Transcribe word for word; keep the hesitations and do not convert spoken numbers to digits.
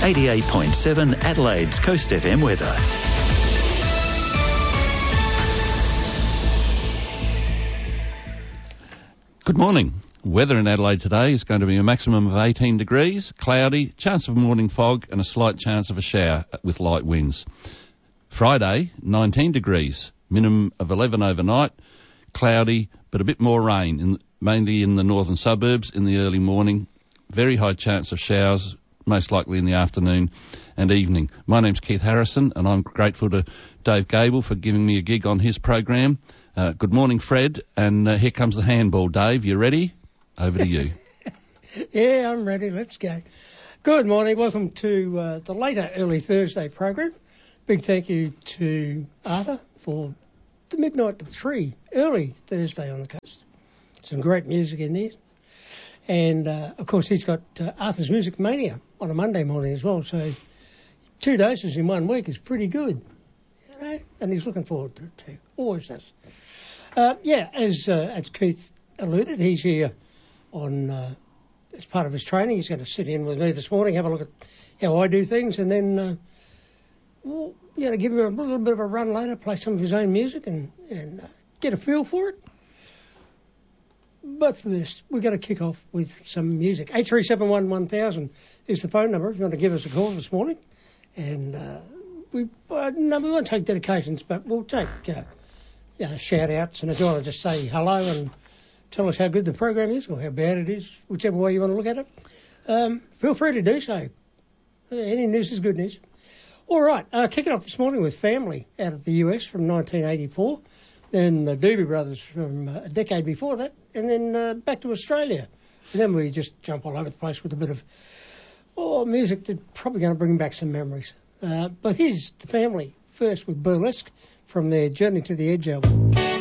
eighty-eight point seven Adelaide's Coast F M weather. Good morning. Weather in Adelaide today is going to be a maximum of eighteen degrees, cloudy, chance of morning fog and a slight chance of a shower with light winds. Friday, nineteen degrees, minimum of eleven overnight, cloudy but a bit more rain, in, mainly in the northern suburbs in the early morning. Very high chance of showers, most likely in the afternoon and evening. My name's Keith Harrison and I'm grateful to Dave Gable for giving me a gig on his program. Uh, good morning, Fred, and uh, here comes the handball. Dave, you ready? Over to you. Yeah, I'm ready. Let's go. Good morning. Welcome to uh, the later early Thursday program. Big thank you to Arthur for the midnight to three early Thursday on the coast. Some great music in there. And, uh, of course, he's got uh, Arthur's Music Mania on a Monday morning as well. So two doses in one week is pretty good. You know? And he's looking forward to it too. Always does. Uh, yeah, as, uh, as Keith alluded, he's here on uh, as part of his training. He's going to sit in with me this morning, have a look at how I do things, and then uh, we'll, you know, give him a little bit of a run later, play some of his own music and, and uh, get a feel for it. But for this, we're going to kick off with some music. eight three seven one one thousand is the phone number if you want to give us a call this morning. And uh, we, uh, no, we won't take dedications, but we'll take uh, you know, shout-outs. And if you want to just say hello and tell us how good the program is or how bad it is, whichever way you want to look at it, um, feel free to do so. Any news is good news. All right, uh, kicking off this morning with Family out of the U S from nineteen eighty-four, then the Doobie Brothers from uh, a decade before that, and then uh, back to Australia. And then we just jump all over the place with a bit of oh, music that's probably going to bring back some memories. Uh, but here's the Family first with Burlesque from their Journey to the Edge album.